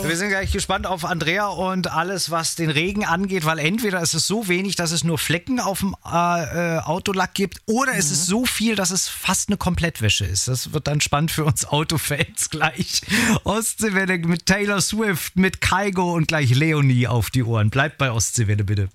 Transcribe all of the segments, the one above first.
Wir sind gleich gespannt auf Andrea und alles, was den Regen angeht, weil entweder ist es so wenig, dass es nur Flecken auf dem Autolack gibt, oder es ist so viel, dass es fast eine Komplettwäsche ist. Das wird dann spannend für uns Autofans gleich. Ostseewelle mit Taylor Swift, mit Kygo und gleich Leonie auf die Ohren. Bleibt bei Ostseewelle bitte.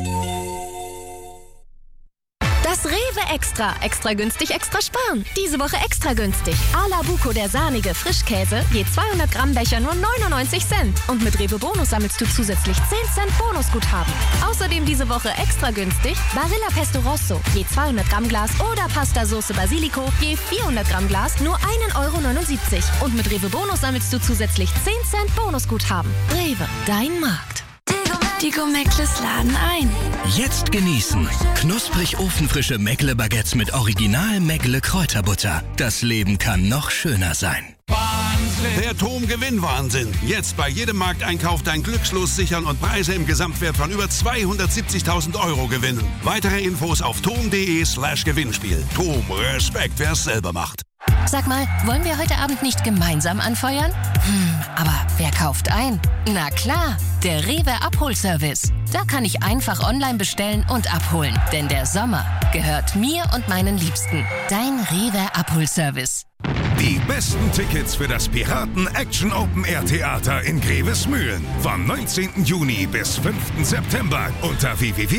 Das Rewe Extra. Extra günstig, extra sparen. Diese Woche extra günstig. A-la Buco, der sahnige Frischkäse. Je 200 Gramm Becher nur 99 Cent. Und mit Rewe Bonus sammelst du zusätzlich 10 Cent Bonusguthaben. Außerdem diese Woche extra günstig Barilla Pesto Rosso. Je 200 Gramm Glas oder Pasta Sauce Basilico. Je 400 Gramm Glas nur 1,79 €. Und mit Rewe Bonus sammelst du zusätzlich 10 Cent Bonusguthaben. Rewe, dein Markt. Die Go-Meckles laden ein. Jetzt genießen. Knusprig ofenfrische Meckle-Baguettes mit Original Meckle-Kräuterbutter. Das Leben kann noch schöner sein. Der TOM-Gewinnwahnsinn. Jetzt bei jedem Markteinkauf dein Glückslos sichern und Preise im Gesamtwert von über 270.000 € gewinnen. Weitere Infos auf tom.de/Gewinnspiel. TOM, Respekt, wer es selber macht. Sag mal, wollen wir heute Abend nicht gemeinsam anfeuern? Aber wer kauft ein? Na klar, der Rewe Abholservice. Da kann ich einfach online bestellen und abholen. Denn der Sommer gehört mir und meinen Liebsten. Dein Rewe Abholservice. Die besten Tickets für das Piraten Action Open Air Theater in Grevesmühlen. Vom 19. Juni bis 5. September unter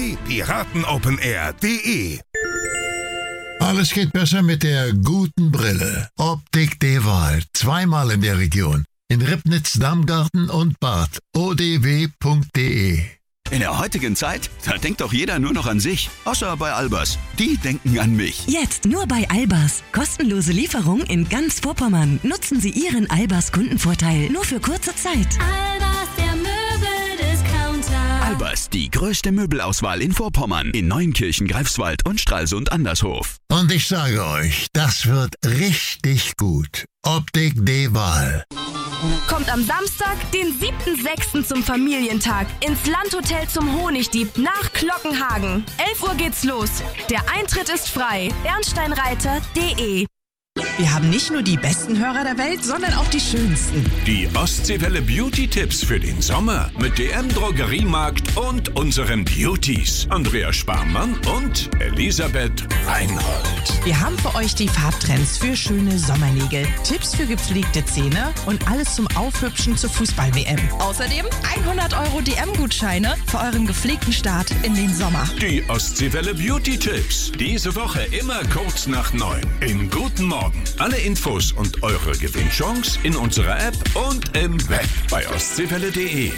www.piratenopenair.de. Alles geht besser mit der guten Brille. Optik de Wahl. Zweimal in der Region. In Ribnitz, Damgarten und Bad. odw.de. In der heutigen Zeit, da denkt doch jeder nur noch an sich. Außer bei Albers. Die denken an mich. Jetzt nur bei Albers. Kostenlose Lieferung in ganz Vorpommern. Nutzen Sie Ihren Albers Kundenvorteil nur für kurze Zeit. Albers, der Möbeldiscounter. Albers, die größte Möbelauswahl in Vorpommern. In Neunkirchen, Greifswald und Stralsund Andershof. Und ich sage euch, das wird richtig gut. Optik de Wahl. Kommt am Samstag, den 7.6. zum Familientag ins Landhotel zum Honigdieb nach Glockenhagen. 11 Uhr geht's los. Der Eintritt ist frei. Bernsteinreiter.de. Wir haben nicht nur die besten Hörer der Welt, sondern auch die schönsten. Die Ostseewelle Beauty-Tipps für den Sommer mit DM Drogeriemarkt und unseren Beauties. Andrea Sparmann und Elisabeth Reinhold. Wir haben für euch die Farbtrends für schöne Sommernägel, Tipps für gepflegte Zähne und alles zum Aufhübschen zur Fußball-WM. Außerdem 100 € DM-Gutscheine für euren gepflegten Start in den Sommer. Die Ostseewelle Beauty-Tipps. Diese Woche immer kurz nach 9. Im Guten Morgen. Alle Infos und eure Gewinnchance in unserer App und im Web bei ostseewelle.de.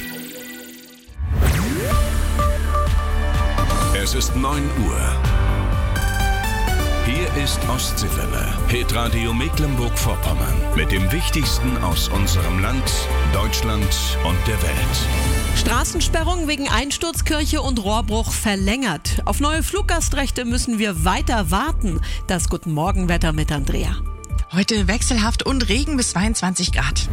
Es ist 9 Uhr. Hier ist Ostseewelle, Hitradio Mecklenburg-Vorpommern. Mit dem Wichtigsten aus unserem Land, Deutschland und der Welt. Straßensperrung wegen Einsturzkirche und Rohrbruch verlängert. Auf neue Fluggastrechte müssen wir weiter warten. Das Guten Morgen-Wetter mit Andrea. Heute wechselhaft und Regen bis 22 Grad.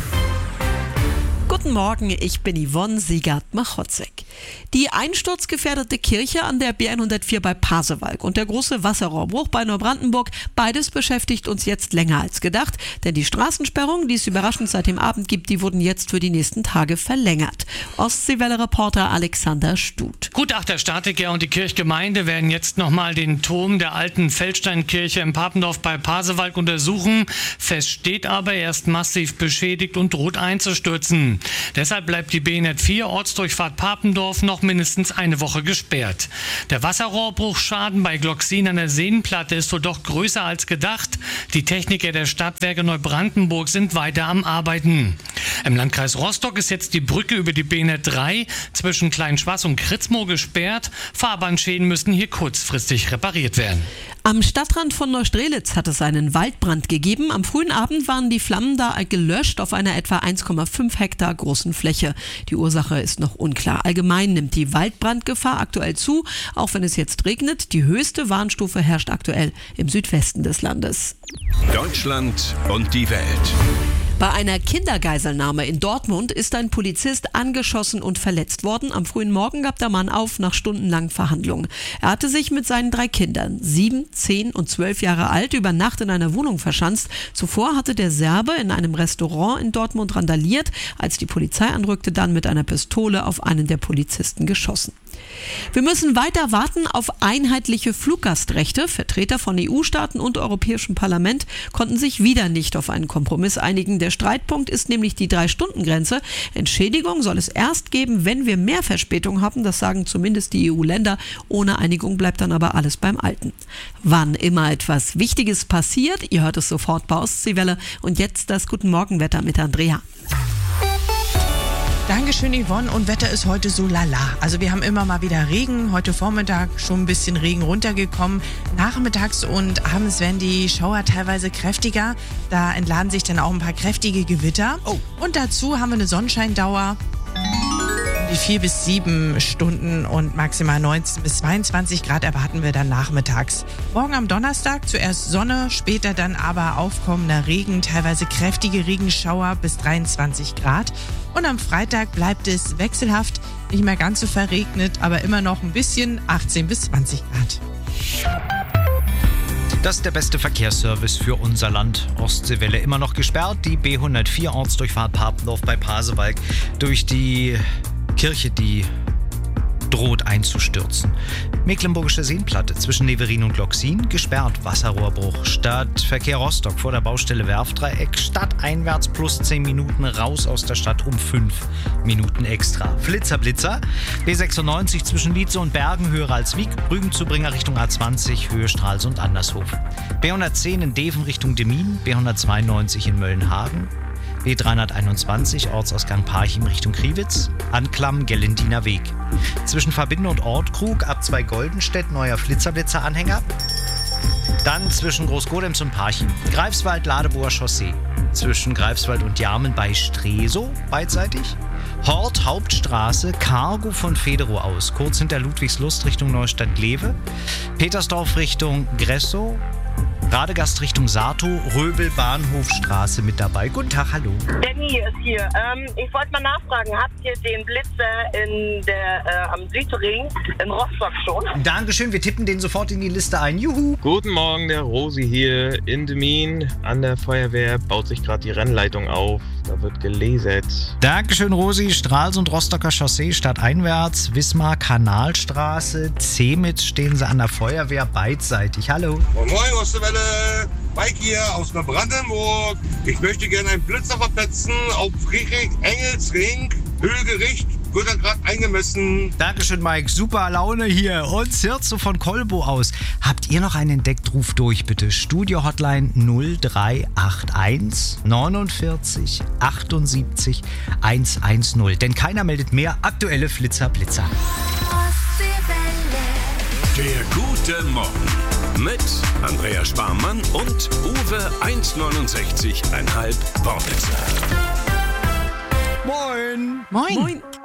Guten Morgen, ich bin Yvonne Siegert-Machotzek. Die einsturzgefährdete Kirche an der B104 bei Pasewalk und der große Wasserrohrbruch bei Neubrandenburg, beides beschäftigt uns jetzt länger als gedacht, denn die Straßensperrungen, die es überraschend seit dem Abend gibt, die wurden jetzt für die nächsten Tage verlängert. Ostseewelle-Reporter Alexander Stut. Gutachterstatiker und die Kirchgemeinde werden jetzt nochmal den Turm der alten Feldsteinkirche im Papendorf bei Pasewalk untersuchen. Fest steht aber, er ist massiv beschädigt und droht einzustürzen. Deshalb bleibt die B104 Ortsdurchfahrt Papendorf noch mindestens eine Woche gesperrt. Der Wasserrohrbruchschaden bei Glocksin an der Seenplatte ist wohl doch größer als gedacht. Die Techniker der Stadtwerke Neubrandenburg sind weiter am Arbeiten. Im Landkreis Rostock ist jetzt die Brücke über die B103 zwischen Kleinschwaß und Kritzmoor gesperrt. Fahrbahnschäden müssen hier kurzfristig repariert werden. Am Stadtrand von Neustrelitz hat es einen Waldbrand gegeben. Am frühen Abend waren die Flammen da gelöscht auf einer etwa 1,5 Hektar großen Fläche. Die Ursache ist noch unklar. Allgemein nimmt die Waldbrandgefahr aktuell zu, auch wenn es jetzt regnet. Die höchste Warnstufe herrscht aktuell im Südwesten des Landes. Deutschland und die Welt. Bei einer Kindergeiselnahme in Dortmund ist ein Polizist angeschossen und verletzt worden. Am frühen Morgen gab der Mann auf nach stundenlangen Verhandlungen. Er hatte sich mit seinen 3 Kindern, 7, 10 und 12 Jahre alt, über Nacht in einer Wohnung verschanzt. Zuvor hatte der Serbe in einem Restaurant in Dortmund randaliert. Als die Polizei anrückte, dann mit einer Pistole auf einen der Polizisten geschossen. Wir müssen weiter warten auf einheitliche Fluggastrechte. Vertreter von EU-Staaten und Europäischem Parlament konnten sich wieder nicht auf einen Kompromiss einigen. Der Streitpunkt ist nämlich die 3-Stunden-Grenze. Entschädigung soll es erst geben, wenn wir mehr Verspätung haben. Das sagen zumindest die EU-Länder. Ohne Einigung bleibt dann aber alles beim Alten. Wann immer etwas Wichtiges passiert, ihr hört es sofort bei Ostseewelle. Und jetzt das Guten Morgen-Wetter mit Andrea. Dankeschön, Yvonne. Und Wetter ist heute so lala. Also wir haben immer mal wieder Regen. Heute Vormittag schon ein bisschen Regen runtergekommen. Nachmittags und abends werden die Schauer teilweise kräftiger. Da entladen sich dann auch ein paar kräftige Gewitter. Und dazu haben wir eine Sonnenscheindauer. Die 4 bis 7 Stunden und maximal 19 bis 22 Grad erwarten wir dann nachmittags. Morgen am Donnerstag zuerst Sonne, später dann aber aufkommender Regen, teilweise kräftige Regenschauer bis 23 Grad. Und am Freitag bleibt es wechselhaft, nicht mehr ganz so verregnet, aber immer noch ein bisschen, 18 bis 20 Grad. Das ist der beste Verkehrsservice für unser Land. Ostseewelle immer noch gesperrt. Die B104 Ortsdurchfahrt Papendorf bei Pasewalk durch die Kirche, die droht einzustürzen. Mecklenburgische Seenplatte zwischen Neverin und Gloxin gesperrt. Wasserrohrbruch. Stadtverkehr Rostock vor der Baustelle Werftdreieck. Stadteinwärts plus 10 Minuten raus aus der Stadt um 5 Minuten extra. Blitzer. B96 zwischen Lietze und Bergen, Höhe Ralswiek. Rügenzubringer Richtung A20, Höhe Stralsund Andershof. B110 in Deven Richtung Demmin. B192 in Möllenhagen. B321 Ortsausgang Parchim Richtung Kriwitz, Anklam Gellendiner Weg. Zwischen Verbinde und Ortkrug ab 2 Goldenstedt neuer Flitzer-Anhänger. Dann zwischen Großgodems und Parchim, Greifswald Ladeboer Chaussee. Zwischen Greifswald und Jarmen bei Stresow beidseitig. Hort Hauptstraße, Cargo von Federow aus, kurz hinter Ludwigslust Richtung Neustadt-Glewe. Petersdorf Richtung Gressow. Radegast Richtung Sato, Röbel, Bahnhofstraße mit dabei. Guten Tag, hallo. Danny ist hier. Ich wollte mal nachfragen, habt ihr den Blitzer am Südring in Rostock schon? Dankeschön, wir tippen den sofort in die Liste ein. Juhu. Guten Morgen, der Rosi hier in Demmin. An der Feuerwehr baut sich gerade die Rennleitung auf. Da wird gelasert. Dankeschön, Rosi. Stralsund Rostocker Chaussee stadteinwärts, Wismar Kanalstraße, Zemitz stehen sie an der Feuerwehr beidseitig. Hallo. Moin, Ostseewelle. Mike hier aus Neubrandenburg. Ich möchte gerne einen Blitzer verpetzen auf Friedrich-Engels-Ring. Höhegericht wird dann gerade eingemessen. Dankeschön, Mike. Super Laune hier. Und Sirzo von Kolbo aus. Habt ihr noch einen entdeckt? Ruft durch, bitte. Studio-Hotline 0381 49 78 110. Denn keiner meldet mehr aktuelle Flitzer. Der gute Morgen mit Andrea Sparmann und Uwe 1,69,5 Wortwitzer. Moin. Moin.